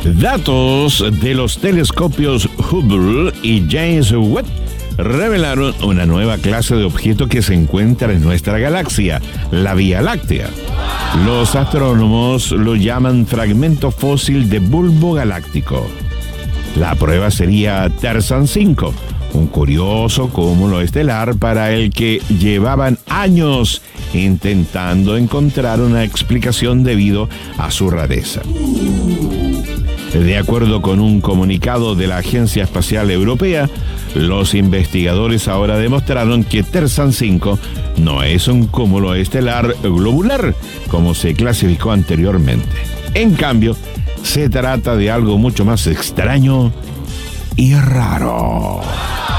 Datos de los telescopios Hubble y James Webb revelaron una nueva clase de objeto que se encuentra en nuestra galaxia, la Vía Láctea. Los astrónomos lo llaman fragmento fósil de bulbo galáctico. La prueba sería Terzan 5, un curioso cúmulo estelar para el que llevaban años intentando encontrar una explicación debido a su rareza. De acuerdo con un comunicado de la Agencia Espacial Europea, los investigadores ahora demostraron que Terzan 5 no es un cúmulo estelar globular, como se clasificó anteriormente. En cambio, se trata de algo mucho más extraño y raro.